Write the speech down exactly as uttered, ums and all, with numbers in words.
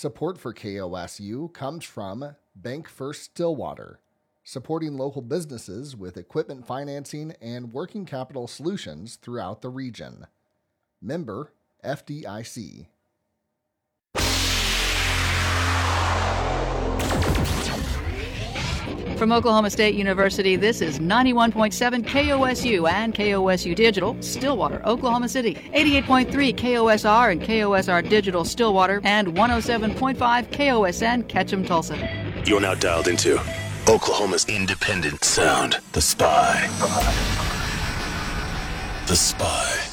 Support for K O S U comes from Bank First Stillwater, supporting local businesses with equipment financing and working capital solutions throughout the region. Member F D I C. From Oklahoma State University, this is ninety-one point seven K O S U and K O S U Digital, Stillwater, Oklahoma City. eighty-eight point three K O S R and K O S R Digital, Stillwater, and one oh seven point five K O S N, Ketchum, Tulsa. You're now dialed into Oklahoma's independent sound, The Spy. The Spy.